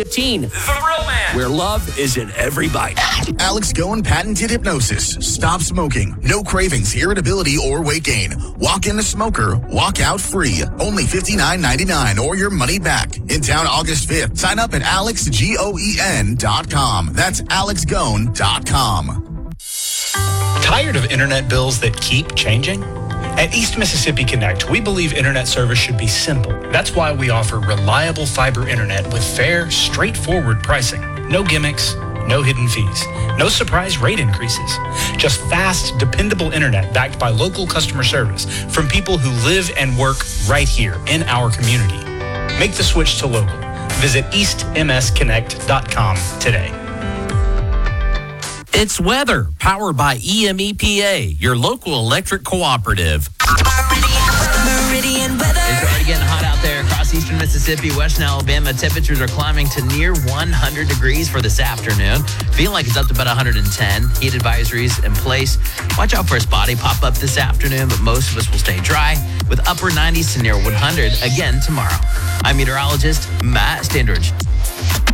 15. The Real Man, where love is in every bite. Alex Goen patented hypnosis. Stop smoking. No cravings, irritability, or weight gain. Walk in a smoker, walk out free. Only $59.99 or your money back. In town August 5th. Sign up at alexgoen.com. That's alexgoen.com. Tired of internet bills that keep changing? At East Mississippi Connect, we believe internet service should be simple. That's why we offer reliable fiber internet with fair, straightforward pricing. No gimmicks, no hidden fees, no surprise rate increases. Just fast, dependable internet backed by local customer service from people who live and work right here in our community. Make the switch to local. Visit eastmsconnect.com today. It's weather, powered by EMEPA, your local electric cooperative. Meridian weather. It's already getting hot out there across eastern Mississippi, western Alabama. Temperatures are climbing to near 100 degrees for this afternoon. Feeling like it's up to about 110. Heat advisories in place. Watch out for a spotty pop-up this afternoon, but most of us will stay dry with upper 90s to near 100 again tomorrow. I'm meteorologist Matt Standridge.